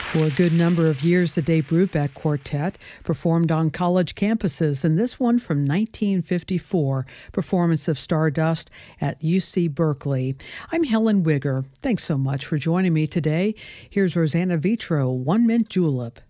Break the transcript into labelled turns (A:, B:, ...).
A: For a good number of years, the Dave Brubeck Quartet performed on college campuses, and this one from 1954, performance of Stardust at UC Berkeley. I'm Helen Wigger. Thanks so much for joining me today. Here's Rosanna Vitro, One Mint Julep.